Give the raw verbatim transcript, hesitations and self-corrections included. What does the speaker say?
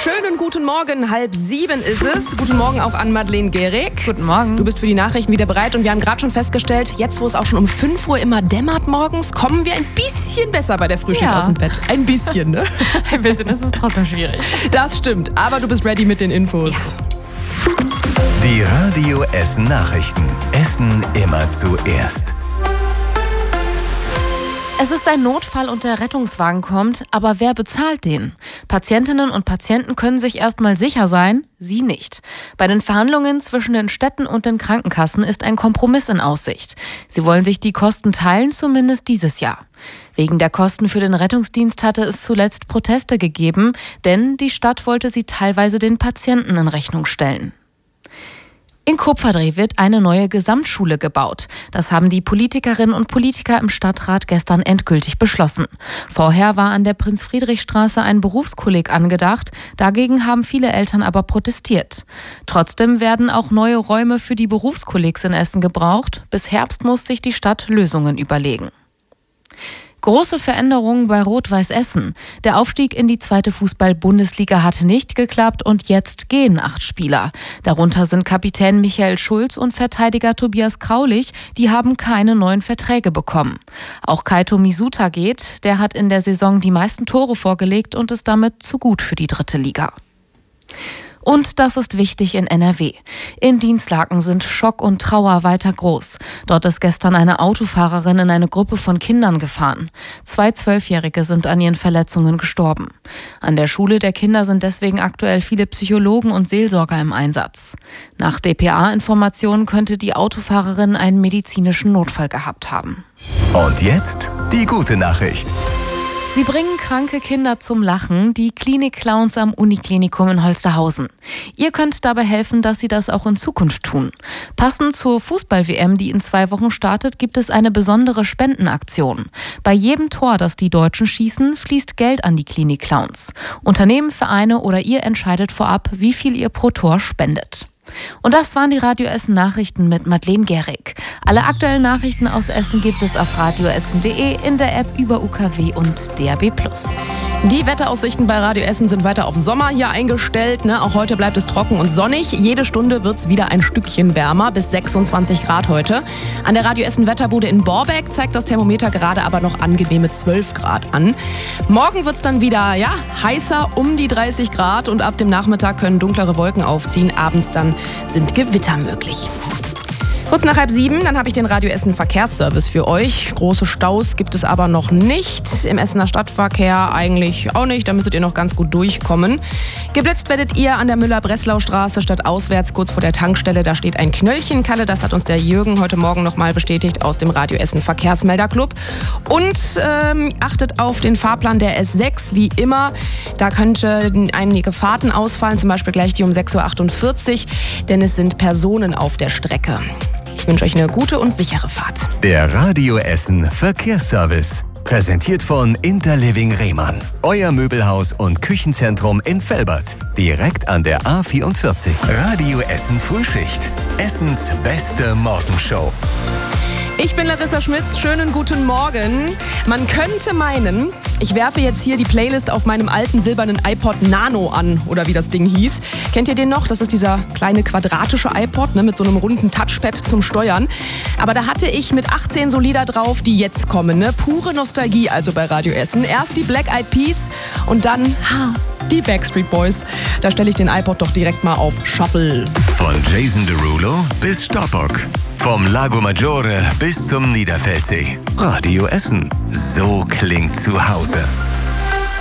Schönen guten Morgen, halb sieben ist es. Guten Morgen auch an Madeleine Gehrig. Guten Morgen. Du bist für die Nachrichten wieder bereit und wir haben gerade schon festgestellt, jetzt wo es auch schon um fünf Uhr immer dämmert morgens, kommen wir ein bisschen besser bei der Frühschicht Ja. aus dem Bett. Ein bisschen, ne? Ein bisschen ist es trotzdem schwierig. Das stimmt, aber du bist ready mit den Infos. Die Radio Essen Nachrichten. Essen immer zuerst. Es ist ein Notfall und der Rettungswagen kommt, aber wer bezahlt den? Patientinnen und Patienten können sich erstmal sicher sein, sie nicht. Bei den Verhandlungen zwischen den Städten und den Krankenkassen ist ein Kompromiss in Aussicht. Sie wollen sich die Kosten teilen, zumindest dieses Jahr. Wegen der Kosten für den Rettungsdienst hatte es zuletzt Proteste gegeben, denn die Stadt wollte sie teilweise den Patienten in Rechnung stellen. In Kupferdreh wird eine neue Gesamtschule gebaut. Das haben die Politikerinnen und Politiker im Stadtrat gestern endgültig beschlossen. Vorher war an der Prinz-Friedrich-Straße ein Berufskolleg angedacht. Dagegen haben viele Eltern aber protestiert. Trotzdem werden auch neue Räume für die Berufskollegs in Essen gebraucht. Bis Herbst muss sich die Stadt Lösungen überlegen. Große Veränderungen bei Rot-Weiß Essen. Der Aufstieg in die zweite Fußball-Bundesliga hat nicht geklappt und jetzt gehen acht Spieler. Darunter sind Kapitän Michael Schulz und Verteidiger Tobias Kraulich. Die haben keine neuen Verträge bekommen. Auch Kaito Misuta geht. Der hat in der Saison die meisten Tore vorgelegt und ist damit zu gut für die dritte Liga. Und das ist wichtig in N R W. In Dinslaken sind Schock und Trauer weiter groß. Dort ist gestern eine Autofahrerin in eine Gruppe von Kindern gefahren. Zwei Zwölfjährige sind an ihren Verletzungen gestorben. An der Schule der Kinder sind deswegen aktuell viele Psychologen und Seelsorger im Einsatz. Nach D P A-Informationen könnte die Autofahrerin einen medizinischen Notfall gehabt haben. Und jetzt die gute Nachricht. Sie bringen kranke Kinder zum Lachen, die Klinik-Clowns am Uniklinikum in Holsterhausen. Ihr könnt dabei helfen, dass sie das auch in Zukunft tun. Passend zur Fußball-W M, die in zwei Wochen startet, gibt es eine besondere Spendenaktion. Bei jedem Tor, das die Deutschen schießen, fließt Geld an die Klinik-Clowns. Unternehmen, Vereine oder ihr entscheidet vorab, wie viel ihr pro Tor spendet. Und das waren die Radio Essen Nachrichten mit Madeleine Gehrig. Alle aktuellen Nachrichten aus Essen gibt es auf radioessen punkt de, in der App über U K W und D A B plus. Die Wetteraussichten bei Radio Essen sind weiter auf Sommer hier eingestellt. Ne? Auch heute bleibt es trocken und sonnig. Jede Stunde wird es wieder ein Stückchen wärmer, bis sechsundzwanzig Grad heute. An der Radio Essen Wetterbude in Borbeck zeigt das Thermometer gerade aber noch angenehme zwölf Grad an. Morgen wird es dann wieder ja, heißer, um die dreißig Grad. Und ab dem Nachmittag können dunklere Wolken aufziehen. Abends dann sind Gewitter möglich. Kurz nach halb sieben, dann habe ich den Radio Essen Verkehrsservice für euch. Große Staus gibt es aber noch nicht. Im Essener Stadtverkehr eigentlich auch nicht. Da müsstet ihr noch ganz gut durchkommen. Geblitzt werdet ihr an der Müller-Breslau-Straße stadtauswärts kurz vor der Tankstelle. Da steht ein Knöllchenkalle. Das hat uns der Jürgen heute Morgen nochmal bestätigt aus dem Radio Essen Verkehrsmelderclub. Und ähm, achtet auf den Fahrplan der S sechs, wie immer. Da könnte einige Fahrten ausfallen, zum Beispiel gleich die um sechs Uhr achtundvierzig, denn es sind Personen auf der Strecke. Ich wünsche euch eine gute und sichere Fahrt. Der Radio Essen Verkehrsservice. Präsentiert von Interliving Rehmann. Euer Möbelhaus und Küchenzentrum in Velbert. Direkt an der A vierundvierzig. Radio Essen Frühschicht. Essens beste Morgenshow. Ich bin Larissa Schmitz, schönen guten Morgen. Man könnte meinen, ich werfe jetzt hier die Playlist auf meinem alten silbernen iPod Nano an, oder wie das Ding hieß. Kennt ihr den noch? Das ist dieser kleine quadratische iPod, ne, mit so einem runden Touchpad zum Steuern. Aber da hatte ich mit achtzehn so Lieder drauf, die jetzt kommen. Ne? Pure Nostalgie also bei Radio Essen. Erst die Black Eyed Peas und dann ha, die Backstreet Boys. Da stelle ich den iPod doch direkt mal auf Shuffle. Von Jason Derulo bis Stoppock. Vom Lago Maggiore bis zum Niederfeldsee. Radio Essen. So klingt zu Hause.